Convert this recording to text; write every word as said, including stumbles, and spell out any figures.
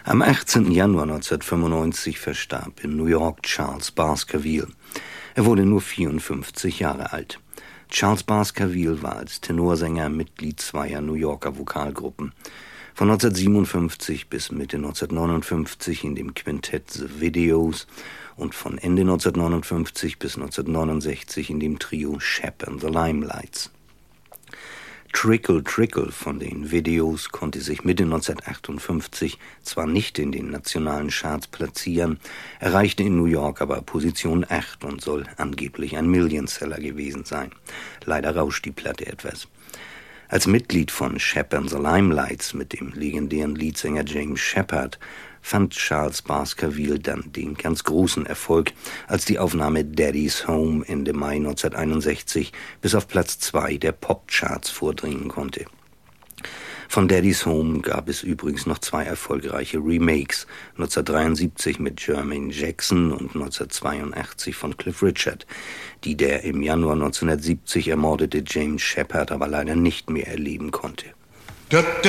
Am achtzehnten Januar neunzehnhundertfünfundneunzig verstarb in New York Charles Baskerville. Er wurde nur vierundfünfzig Jahre alt. Charles Baskerville war als Tenorsänger Mitglied zweier New Yorker Vokalgruppen. Von neunzehnhundertsiebenundfünfzig bis Mitte neunzehnhundertneunundfünfzig in dem Quintett The Videos und von Ende neunzehnhundertneunundfünfzig bis neunzehnhundertneunundsechzig in dem Trio Shep and the Limelights. Trickle Trickle von den Videos konnte sich Mitte neunzehnhundertachtundfünfzig zwar nicht in den nationalen Charts platzieren, erreichte in New York aber Position acht und soll angeblich ein Millionseller gewesen sein. Leider rauscht die Platte etwas. Als Mitglied von Shep and the Limelights mit dem legendären Leadsänger James Shepard fand Charles Baskerville dann den ganz großen Erfolg, als die Aufnahme Daddy's Home Ende Mai neunzehnhunderteinundsechzig bis auf Platz zwei der Popcharts vordringen konnte. Von Daddy's Home gab es übrigens noch zwei erfolgreiche Remakes, neunzehnhundertdreiundsiebzig mit Jermaine Jackson und neunzehnhundertzweiundachtzig von Cliff Richard, die der im Januar neunzehnhundertsiebzig ermordete James Shepard aber leider nicht mehr erleben konnte. Da, da.